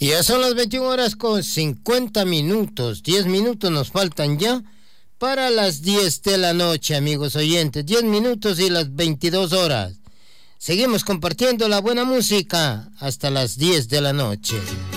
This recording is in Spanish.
Y ya son las 21 horas con 50 minutos. 10 minutos nos faltan ya para las 10 de la noche, amigos oyentes. 10 minutos y las 22 horas. Seguimos compartiendo la buena música hasta las 10 de la noche.